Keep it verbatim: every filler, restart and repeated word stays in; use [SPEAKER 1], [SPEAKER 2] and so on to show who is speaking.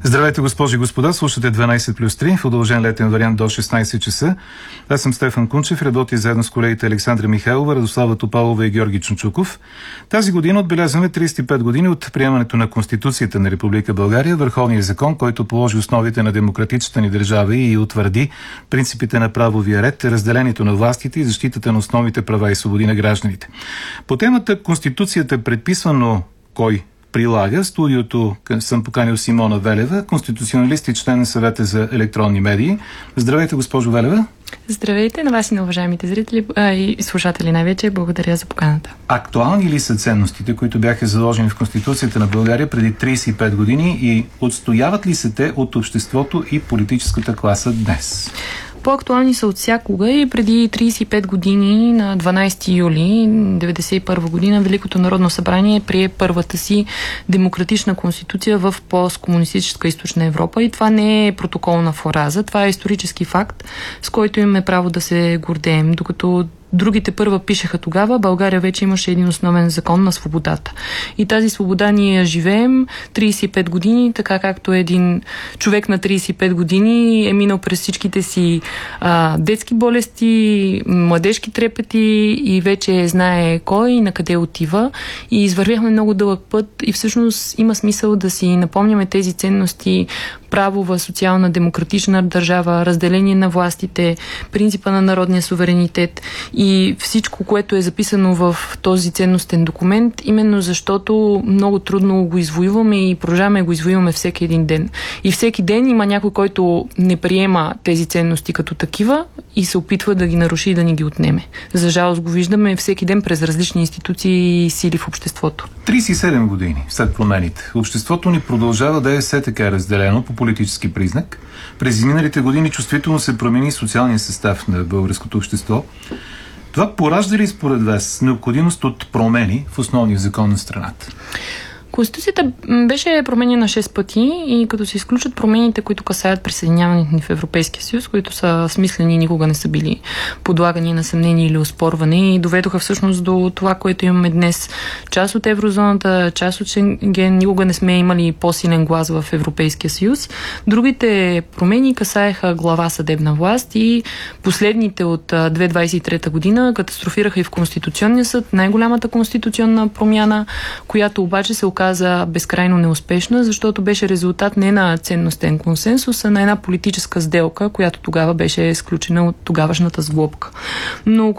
[SPEAKER 1] Здравейте, госпожи и господа, слушате дванайсет плюс три в удължен летен вариант до шестнайсет часа. Аз съм Стефан Кунчев, работя заедно с колегите Александра Михайлова, Радослава Топалова и Георги Чунчуков. Тази година отбелязваме трийсет и пет години от приемането на Конституцията на Република България, върховния закон, който положи основите на демократичната ни държава и утвърди принципите на правовия ред, разделението на властите и защитата на основните права и свободи на гражданите. По темата Конституцията предписва, но кой прилага? Студиото съм поканил Симона Велева, конституционалист и член на Съвета за електронни медии. Здравейте, госпожо Велева.
[SPEAKER 2] Здравейте на вас и на уважаемите зрители а, и слушатели най-вече. Благодаря за поканата.
[SPEAKER 1] Актуални ли са ценностите, които бяха заложени в Конституцията на България преди трийсет и пет години и отстояват ли се те от обществото и политическата класа днес?
[SPEAKER 2] По-актуални са от всякога и преди трийсет и пет години, на дванайсети юли деветдесет и първа година, Великото народно събрание прие първата си демократична конституция в посткомунистическа източна Европа и това не е протоколна фраза, това е исторически факт, с който имаме право да се гордеем, докато другите първа пишеха тогава, България вече имаше един основен закон на свободата. И тази свобода ние я живеем трийсет и пет години, така както един човек на трийсет и пет години е минал през всичките си а, детски болести, младежки трепети и вече знае кой и на къде отива. И извървяхме много дълъг път и всъщност има смисъл да си напомняме тези ценности: правова, социална, демократична държава, разделение на властите, принципа на народния суверенитет и всичко, което е записано в този ценностен документ, именно защото много трудно го извоюваме и продължаваме го извоюваме всеки един ден. И всеки ден има някой, който не приема тези ценности като такива и се опитва да ги наруши и да ни ги отнеме. За жалост го виждаме всеки ден през различни институции и сили в обществото.
[SPEAKER 1] трийсет и седем години след промените. Обществото ни продължава да е все така разделено по политически признак. През изминалите години чувствително се промени социалния състав на българското общество. Това поражда ли според вас необходимост от промени в основния закон на страната?
[SPEAKER 2] Конституцията беше променена шест пъти и като се изключат промените, които касаят присъединяването ни в Европейския съюз, които са смислени и никога не са били подлагани на съмнение или оспорване и доведоха всъщност до това, което имаме днес. Част от еврозоната, част от Шенген, никога не сме имали по-силен глас в Европейския съюз. Другите промени касаеха глава съдебна власт и последните от две хиляди двадесет и трета година катастрофираха и в Конституционния съд, най-голямата конституционна промяна, която обаче се оказа за безкрайно неуспешна, защото беше резултат не на ценностен консенсус, а на една политическа сделка, която тогава беше изключена от тогавашната сглобка. Но